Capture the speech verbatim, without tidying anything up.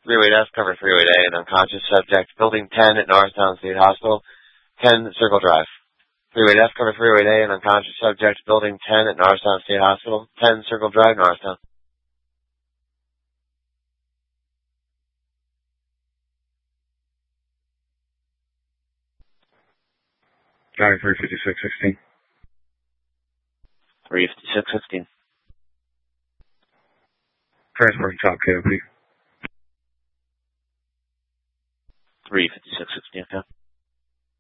Three-way death, cover three-way day, and unconscious subject, building ten at Norristown State Hospital, ten Circle Drive. Three-way death, cover three-way day, and unconscious subject, building ten at Norristown State Hospital, ten Circle Drive, Norristown. Guy three fifty-six sixteen. three fifty-six sixteen. Transport top K O P. three fifty-six sixteen, okay.